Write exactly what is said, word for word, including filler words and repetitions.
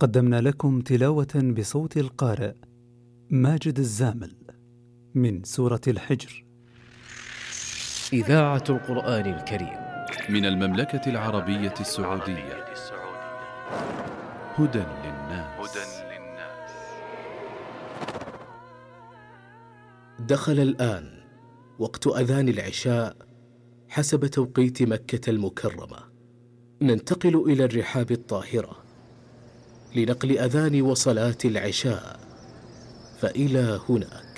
قدمنا لكم تلاوة بصوت القارئ ماجد الزامل من سورة الحجر. إذاعة القرآن الكريم من المملكة العربية السعودية. هدى للناس. دخل الآن وقت أذان العشاء حسب توقيت مكة المكرمة. ننتقل إلى الرحاب الطاهرة لنقل أذان وصلاة العشاء، فإلى هنا